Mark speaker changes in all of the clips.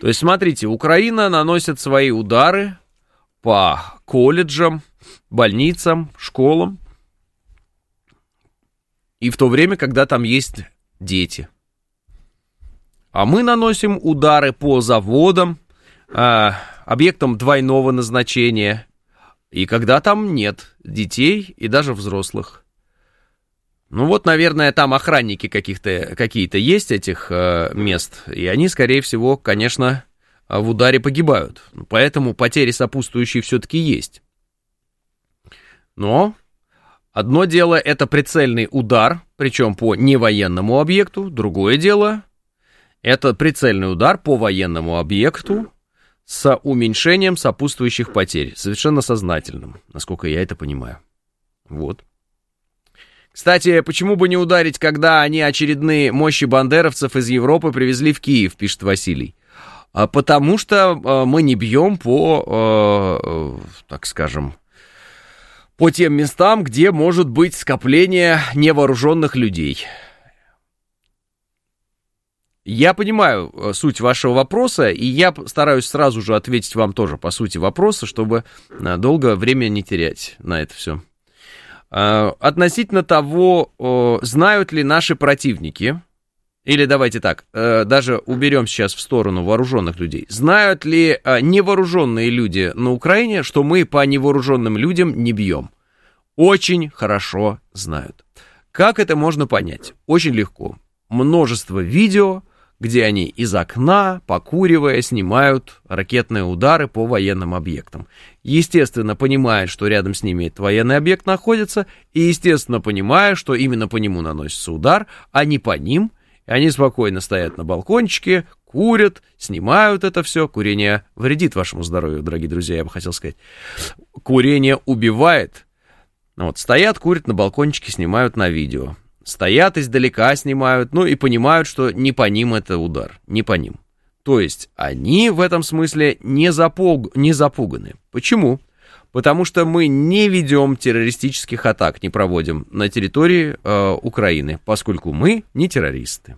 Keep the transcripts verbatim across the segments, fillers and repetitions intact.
Speaker 1: То есть, смотрите, Украина наносит свои удары по колледжам, больницам, школам, и в то время, когда там есть дети. А мы наносим удары по заводам, э, объектам двойного назначения, и когда там нет детей и даже взрослых. Ну вот, наверное, там охранники каких-то, какие-то есть этих э, мест, и они, скорее всего, конечно, в ударе погибают. Поэтому потери сопутствующие все-таки есть. Но одно дело это прицельный удар, причем по невоенному объекту, другое дело это прицельный удар по военному объекту с уменьшением сопутствующих потерь, совершенно сознательным, насколько я это понимаю. Вот. Кстати, почему бы не ударить, когда они очередные мощи бандеровцев из Европы привезли в Киев, пишет Василий. А потому что а, мы не бьем по, а, так скажем, по тем местам, где может быть скопление невооруженных людей. Я понимаю суть вашего вопроса, и я стараюсь сразу же ответить вам тоже по сути вопроса, чтобы долго время не терять на это все. Относительно того, знают ли наши противники, или давайте так, даже уберем сейчас в сторону вооруженных людей, знают ли невооруженные люди на Украине, что мы по невооруженным людям не бьем? Очень хорошо знают. Как это можно понять? Очень легко. Множество видео, где они из окна, покуривая, снимают ракетные удары по военным объектам. Естественно, понимая, что рядом с ними этот военный объект находится, и, естественно, понимая, что именно по нему наносится удар, а не по ним. И они спокойно стоят на балкончике, курят, снимают это все. Курение вредит вашему здоровью, дорогие друзья, я бы хотел сказать. Курение убивает. Вот, стоят, курят на балкончике, снимают на видео. Стоят издалека, снимают, ну и понимают, что не по ним это удар, не по ним. То есть они в этом смысле не, запуг... не запуганы. Почему? Потому что мы не ведем террористических атак, не проводим на территории э, Украины, поскольку мы не террористы.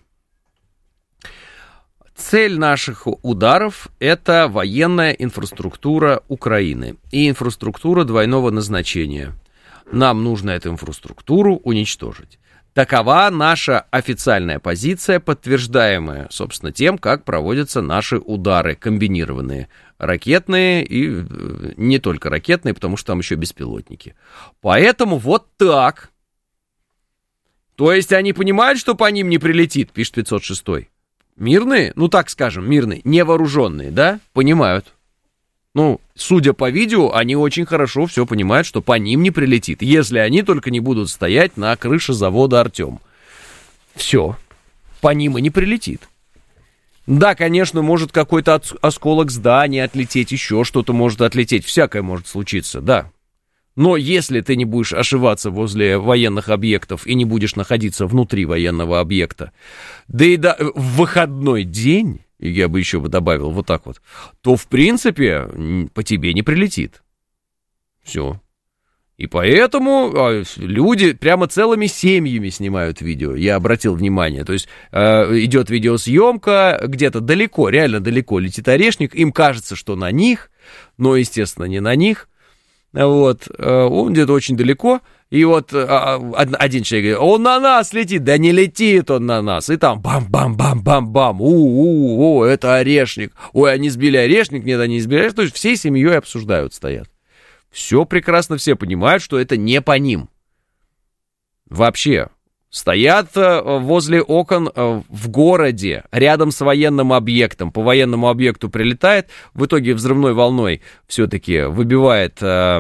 Speaker 1: Цель наших ударов – это военная инфраструктура Украины и инфраструктура двойного назначения. Нам нужно эту инфраструктуру уничтожить. Такова наша официальная позиция, подтверждаемая, собственно, тем, как проводятся наши удары, комбинированные, ракетные и не только ракетные, потому что там еще беспилотники. Поэтому вот так. То есть они понимают, что по ним не прилетит, пишет пятьсот шесть. Мирные, ну так скажем, мирные, невооруженные, да, понимают. Ну, судя по видео, они очень хорошо все понимают, что по ним не прилетит, если они только не будут стоять на крыше завода «Артем». Все, по ним и не прилетит. Да, конечно, может какой-то осколок здания отлететь, еще что-то может отлететь, всякое может случиться, да. Но если ты не будешь ошиваться возле военных объектов и не будешь находиться внутри военного объекта, да и да, в выходной день... и я бы еще бы добавил вот так вот, то, в принципе, по тебе не прилетит. Все. И поэтому люди прямо целыми семьями снимают видео, я обратил внимание. То есть идет видеосъемка, где-то далеко, реально далеко летит орешник, им кажется, что на них, но, естественно, не на них. Вот, он где-то очень далеко, и вот один человек говорит, он на нас летит, да не летит он на нас, и там бам-бам-бам-бам-бам, у-у-у, это орешник, ой, они сбили орешник, нет, они не сбили орешник, то есть всей семьей обсуждают, стоят. Все прекрасно, все понимают, что это не по ним. Вообще, стоят возле окон в городе, рядом с военным объектом. По военному объекту прилетает, в итоге взрывной волной все-таки выбивает э,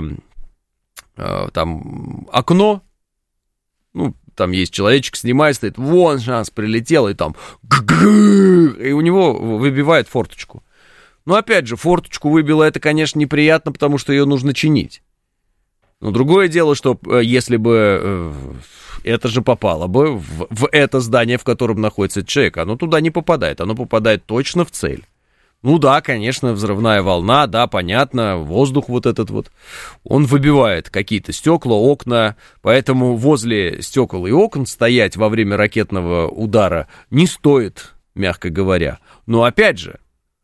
Speaker 1: э, там окно. Ну, там есть человечек, снимает, стоит, вон шанс, прилетел, и там, и у него выбивает форточку. Но опять же, форточку выбило, это, конечно, неприятно, потому что ее нужно чинить. Но другое дело, что если бы это же попало бы в, в это здание, в котором находится этот человек, оно туда не попадает, оно попадает точно в цель. Ну да, конечно, взрывная волна, да, понятно, воздух вот этот вот, он выбивает какие-то стекла, окна, поэтому возле стекол и окон стоять во время ракетного удара не стоит, мягко говоря. Но опять же,